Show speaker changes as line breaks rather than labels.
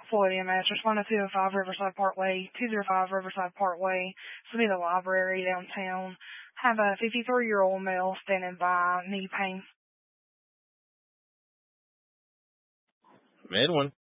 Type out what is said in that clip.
Floyd EMS, responding to 205 Riverside Parkway, 205 Riverside Parkway. This will be the library downtown. Have a 53-year-old male standing by, knee pain.
Midwin.